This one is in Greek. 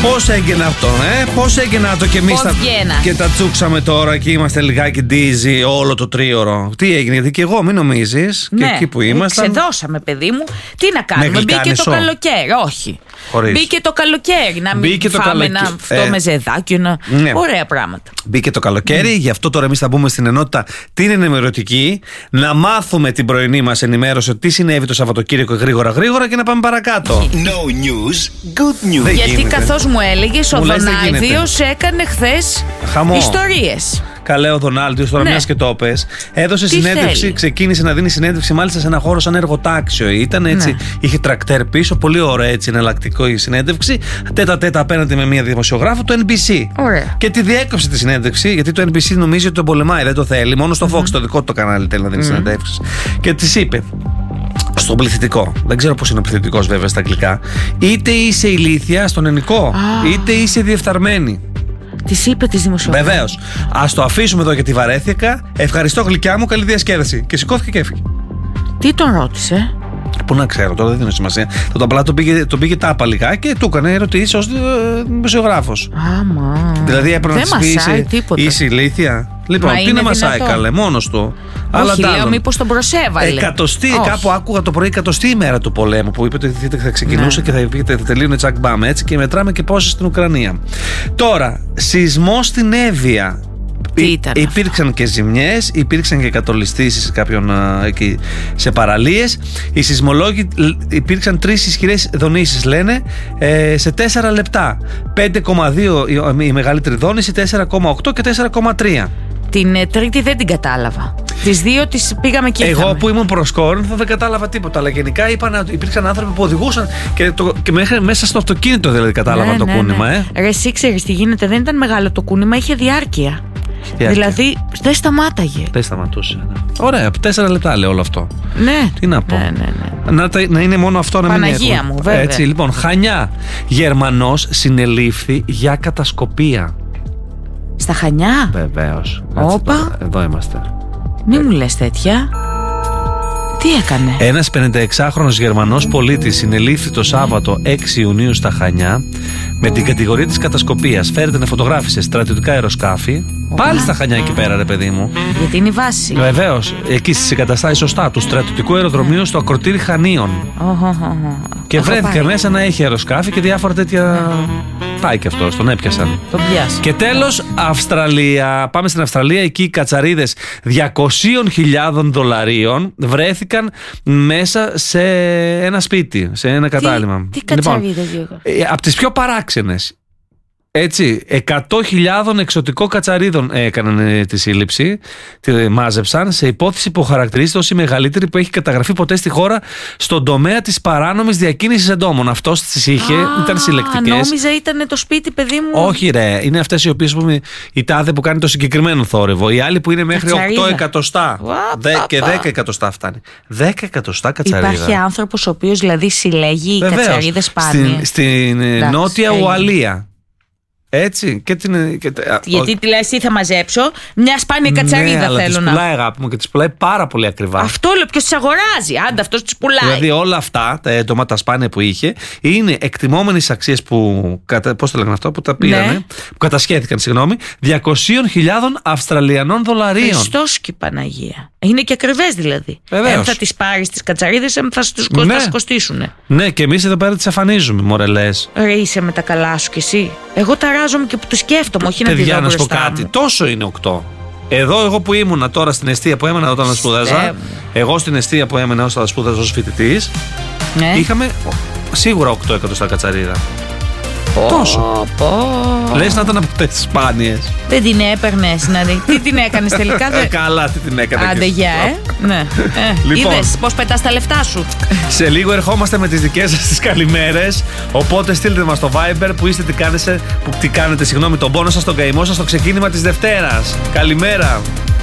Πώς έγινε αυτό, πώς έγινε αυτό και εμείς και τα τσούξαμε τώρα και είμαστε λιγάκι ντίζι όλο το τρίωρο. Τι έγινε, γιατί και εγώ μην νομίζεις, ναι, και εκεί που ήμασταν. Ξεδώσαμε, παιδί μου. Τι να κάνουμε, μπήκε το καλοκαίρι. Όχι. Χωρίς. Μπήκε το καλοκαίρι, να μην φάμε αυτό με ζεδάκι, ναι. Ωραία πράγματα. Μπήκε το καλοκαίρι, γι' αυτό τώρα εμείς θα μπούμε στην ενότητα την ενημερωτική, να μάθουμε την πρωινή μας ενημέρωση τι συνέβη το Σαββατοκύριακο γρήγορα και να πάμε παρακάτω. No news, good news. Γιατί καθώς μου έλεγες, ο Δονάλδιος έκανε χθες ιστορίες. Καλέ ο Δονάλντιος, τώρα μιας και το πες, έδωσε συνέντευξη, ξεκίνησε να δίνει συνέντευξη μάλιστα σε ένα χώρο σαν εργοτάξιο. Ήταν έτσι, είχε τρακτέρ πίσω, πολύ ωραία έτσι εναλλακτικό η συνέντευξη. Τέτα απέναντι με μια δημοσιογράφο, το NBC. Ωραία. Και τη διέκοψε τη συνέντευξη, γιατί το NBC νομίζει ότι τον πολεμάει, δεν το θέλει. Μόνο στο Fox, το δικό του το κανάλι, θέλει να δίνει συνέντευξεις. Και της είπε, στον πληθυντικό, δεν ξέρω πώς είναι ο πληθυντικός βέβαια στα αγγλικά, είτε είσαι ηλίθια στον ελληνικό, είτε είσαι διεφθαρμένη. Της είπε της δημοσιογράφου. Βεβαίως. Ας το αφήσουμε εδώ γιατί βαρέθηκα. Ευχαριστώ γλυκιά μου, καλή διασκέδαση. Και σηκώθηκε και έφυγε. Τι τον ρώτησε? Πού να ξέρω, τώρα δεν δίνω σημασία. Απλά τον πήγε τάπα λιγάκι και του έκανε ερωτήσεις ως δημοσιογράφος. Δηλαδή έπρεπε να της πει είσαι ηλίθια. Λοιπόν, τι να μασάει καλέ, μόνος του. Όχι, λέω μήπως τον προσέβαλε. Κάπου άκουγα το πρωί 100η ημέρα του πολέμου που είπε ότι θα ξεκινούσε και θα τελείωνε τσακ μπάμ, έτσι, και μετράμε και πόσες στην Ουκρανία. Τώρα, σεισμό στην Εύβοια. Υπήρξαν και ζημιές, υπήρξαν και κατολιστήσεις κάποιων εκεί σε παραλίες. Οι σεισμολόγοι υπήρξαν 3 ισχυρές δονήσεις, λένε, σε 4 λεπτά. 5,2 η μεγαλύτερη δόνηση, 4,8 και 4,3. Την Τρίτη δεν την κατάλαβα. Τις 2 τις πήγαμε και ήρθαμε. Εγώ που ήμουν προς Κόρινθο δεν κατάλαβα τίποτα. Αλλά γενικά είπαν ότι υπήρξαν άνθρωποι που οδηγούσαν και μέσα στο αυτοκίνητο δηλαδή κατάλαβαν το κούνημα. Ρε, εσύ ξέρεις τι γίνεται, δεν ήταν μεγάλο το κούνημα, είχε διάρκεια. Δηλαδή δεν σταμάταγε. Δεν σταματούσε. Ναι. Ωραία, 4 λεπτά λέει όλο αυτό. Ναι. Τι να πω. Ναι. Να είναι μόνο αυτό, να μην είναι. Παναγία μου, βέβαια. Έτσι, λοιπόν, Χανιά. Γερμανός συνελήφθη για κατασκοπία. Στα Χανιά? Βεβαίως. Όπα. Εδώ είμαστε. Μη μου λες τέτοια. Τι έκανε? Ένας 56χρονος Γερμανός πολίτης συνελήφθη το Σάββατο 6 Ιουνίου στα Χανιά με την κατηγορία της κατασκοπίας. Φέρεται να φωτογράφησε στρατιωτικά αεροσκάφη. Πάλι στα Χανιά εκεί πέρα, ρε παιδί μου. Γιατί είναι η βάση. Βεβαίως. Εκεί στις εγκαταστάσεις σωστά του στρατιωτικού αεροδρομίου στο ακροτήρι Χανίων. Και βρέθηκε μέσα να έχει αεροσκάφη και διάφορα τέτοια. Πάει και αυτός, τον έπιασαν. Τον πιάσει. Και τέλος, Αυστραλία. Πάμε στην Αυστραλία. Εκεί οι κατσαρίδες $200,000 βρέθηκαν μέσα σε ένα σπίτι, σε ένα κατάλημα. Τι κατσαρίδες, Γιώργο? Από τις πιο παράξενες. Έτσι, 100.000 εξωτικό κατσαρίδων έκαναν τη σύλληψη, τη μάζεψαν σε υπόθεση που χαρακτηρίζεται ως η μεγαλύτερη που έχει καταγραφεί ποτέ στη χώρα στον τομέα της παράνομης διακίνησης εντόμων. Αυτός τις είχε, ήταν συλλεκτικές. Νόμιζα ήταν το σπίτι, παιδί μου. Όχι, ρε, είναι αυτές οι οποίες, πούμε, η τάδε που κάνει το συγκεκριμένο θόρυβο. Οι άλλοι που είναι μέχρι 8 εκατοστά. Και 10 εκατοστά φτάνει. 10 εκατοστά κατσαρίδα. Υπάρχει άνθρωπος ο οποίος δηλαδή συλλέγει κατσαρίδες σπάνιες. Στην Νότια Ουαλία. Έτσι. Γιατί τη λες, θα μαζέψω μια σπάνια κατσαρίδα, αλλά θέλω να. Τις πουλάει, αγάπη μου, και τις πουλάει πάρα πολύ ακριβά. Αυτό λέω, ποιος τις αγοράζει? Άντε, αυτός τις πουλάει. Δηλαδή όλα αυτά τα έντομα, τα σπάνια που είχε, είναι εκτιμόμενες αξίες που. Πώς το λέγανε αυτό, που τα πήρανε. Που κατασχέθηκαν, συγγνώμη, $200,000. Χριστός και Παναγία. Είναι και ακριβές δηλαδή. Βεβαίως. Θα τις πάρεις τις κατσαρίδες, θα σου κοστίσουνε. Ναι, και εμείς εδώ πέρα τις αφανίζουμε, μωρελές. Ρε, είσαι με τα καλά σου κι εσύ. Εγώ ταράζομαι και που το σκέφτομαι, όχι να τη δω μπροστά μου. Να σου πω κάτι, τόσο είναι 8. Εγώ που ήμουνα τώρα στην εστία που έμενα όταν σπούδαζα, εγώ στην εστία που έμενα όταν σπούδαζα ως φοιτητής, είχαμε σίγουρα 8 εκατοστά κατσαρίδα. Τόσο. Λες να ήταν από τις σπάνιες. Δεν την έπαιρνες, τι την έκανες τελικά? Καλά, τι την έκανα. Άντε, γεια, Ναι. Λοιπόν, είδες πώς πετάς τα λεφτά σου. Σε λίγο ερχόμαστε με τις δικές σας τις καλημέρες. Οπότε στείλτε μας στο Viber που είστε, τι κάνετε, τον πόνο σας, τον καημό σας, στο ξεκίνημα της Δευτέρας. Καλημέρα.